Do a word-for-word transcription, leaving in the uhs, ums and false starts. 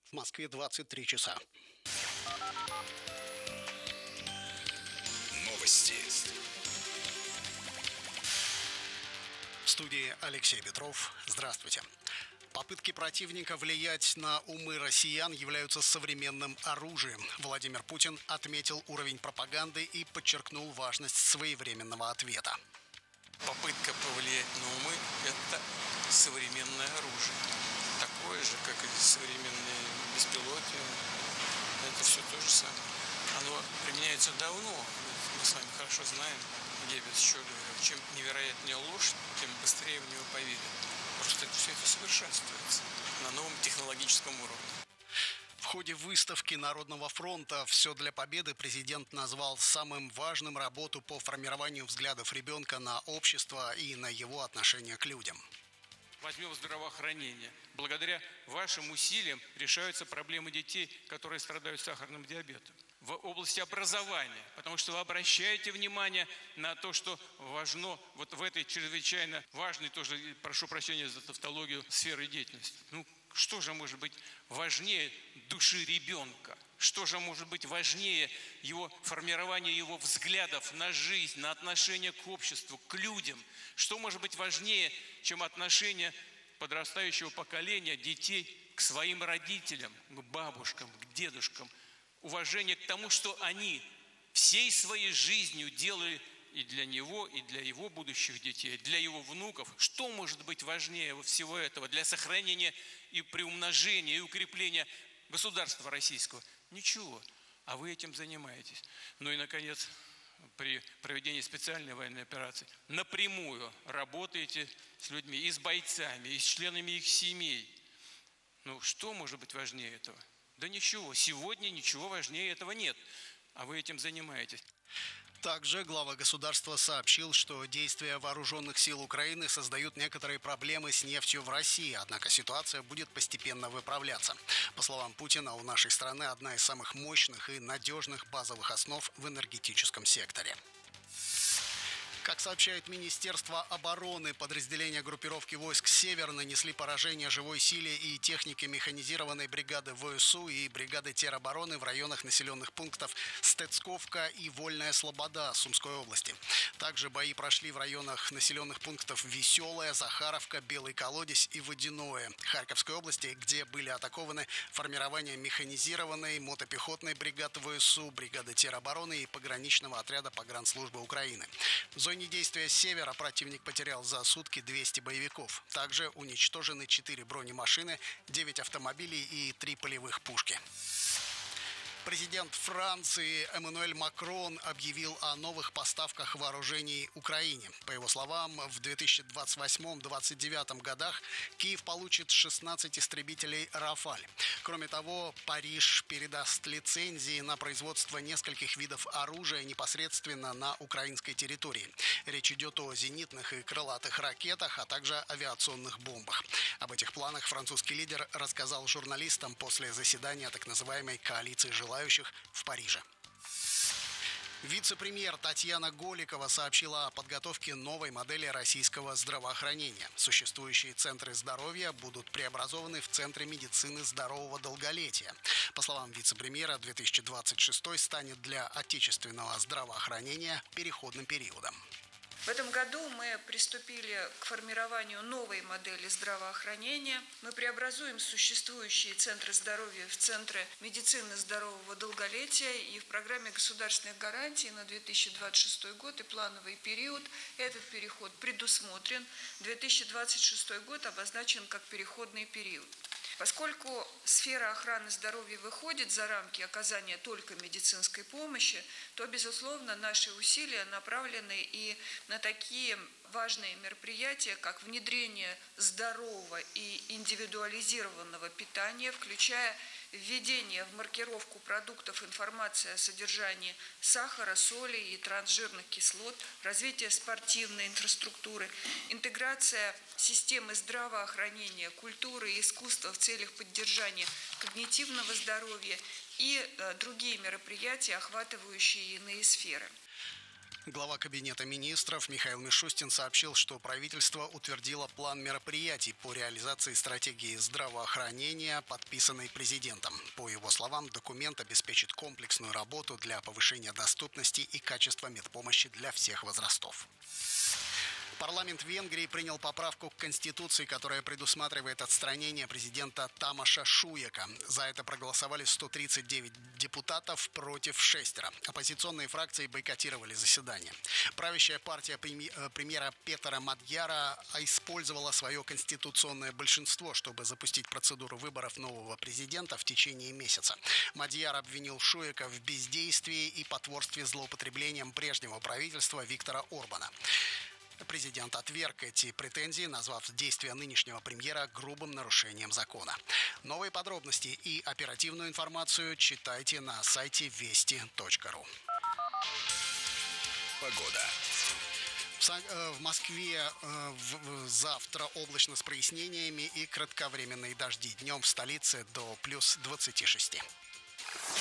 В Москве двадцать три часа. Новости. В студии Алексей Петров. Здравствуйте. Попытки противника влиять на умы россиян являются современным оружием. Владимир Путин отметил уровень пропаганды и подчеркнул важность своевременного ответа. Попытка повлиять на умы – это современное оружие. Такое же, как и современные беспилотники. Это все то же самое. Оно применяется давно. Мы с вами хорошо знаем, Геббельс еще говорил, чем невероятнее ложь, тем быстрее в него поверят. Просто это все это совершенствуется на новом технологическом уровне. В ходе выставки Народного фронта «Все для победы» президент назвал самым важным работу по формированию взглядов ребенка на общество и на его отношение к людям. Возьмем здравоохранение. Благодаря вашим усилиям решаются проблемы детей, которые страдают сахарным диабетом. В области образования, потому что вы обращаете внимание на то, что важно вот в этой чрезвычайно важной, тоже, прошу прощения за тавтологию, сферы деятельности. Ну, что же может быть важнее души ребенка? Что же может быть важнее его формирования его взглядов на жизнь, на отношение к обществу, к людям? Что может быть важнее, чем отношение подрастающего поколения детей к своим родителям, к бабушкам, к дедушкам? Уважение к тому, что они всей своей жизнью делали и для него, и для его будущих детей, для его внуков. Что может быть важнее всего этого для сохранения и приумножения, и укрепления государства российского? Ничего. А вы этим занимаетесь. Ну и, наконец, при проведении специальной военной операции напрямую работаете с людьми, и с бойцами, и с членами их семей. Ну, что может быть важнее этого? Да ничего. Сегодня ничего важнее этого нет. А вы этим занимаетесь. Также глава государства сообщил, что действия вооруженных сил Украины создают некоторые проблемы с нефтью в России, однако ситуация будет постепенно выправляться. По словам Путина, у нашей страны одна из самых мощных и надежных базовых основ в энергетическом секторе. Как сообщает Министерство обороны, подразделения группировки войск «Север» нанесли поражение живой силе и технике механизированной бригады ВСУ и бригады теробороны в районах населенных пунктов Стецковка и Вольная Слобода Сумской области. Также бои прошли в районах населенных пунктов Веселая, Захаровка, Белый Колодец и Водяное Харьковской области, где были атакованы формирования механизированной мотопехотной бригады ВСУ, бригады теробороны и пограничного отряда погранслужбы Украины. В зоне действия «Севера» противник потерял за сутки двести боевиков. Также уничтожены четыре бронемашины, девять автомобилей и три полевых пушки. Президент Франции Эммануэль Макрон объявил о новых поставках вооружений Украине. По его словам, в две тысячи двадцать восьмом — две тысячи двадцать девятом годах Киев получит шестнадцать истребителей «Рафаль». Кроме того, Париж передаст лицензии на производство нескольких видов оружия непосредственно на украинской территории. Речь идет о зенитных и крылатых ракетах, а также авиационных бомбах. Об этих планах французский лидер рассказал журналистам после заседания так называемой коалиции желающих в Париже. Вице-премьер Татьяна Голикова сообщила о подготовке новой модели российского здравоохранения. Существующие центры здоровья будут преобразованы в центры медицины здорового долголетия. По словам вице-премьера, две тысячи двадцать шестой станет для отечественного здравоохранения переходным периодом. В этом году мы приступили к формированию новой модели здравоохранения. Мы преобразуем существующие центры здоровья в центры медицины здорового долголетия. И в программе государственных гарантий на две тысячи двадцать шестой год и плановый период этот переход предусмотрен. две тысячи двадцать шестой год обозначен как переходный период. Поскольку сфера охраны здоровья выходит за рамки оказания только медицинской помощи, то, безусловно, наши усилия направлены и на такие важные мероприятия, как внедрение здорового и индивидуализированного питания, включая введение в маркировку продуктов информации о содержании сахара, соли и трансжирных кислот, развитие спортивной инфраструктуры, интеграция системы здравоохранения, культуры и искусства в целях поддержания когнитивного здоровья и другие мероприятия, охватывающие иные сферы. Глава Кабинета министров Михаил Мишустин сообщил, что правительство утвердило план мероприятий по реализации стратегии здравоохранения, подписанной президентом. По его словам, документ обеспечит комплексную работу для повышения доступности и качества медпомощи для всех возрастов. Парламент Венгрии принял поправку к Конституции, которая предусматривает отстранение президента Тамаша Шуека. За это проголосовали сто тридцать девять депутатов против шестеро. Оппозиционные фракции бойкотировали заседание. Правящая партия премьера Петера Мадьяра использовала свое конституционное большинство, чтобы запустить процедуру выборов нового президента в течение месяца. Мадьяр обвинил Шуека в бездействии и потворстве злоупотреблением прежнего правительства Виктора Орбана. Президент отверг эти претензии, назвав действия нынешнего премьера грубым нарушением закона. Новые подробности и оперативную информацию читайте на сайте вести точка ру. Погода. В Москве завтра облачно с прояснениями и кратковременные дожди. Днем в столице до плюс двадцати шести.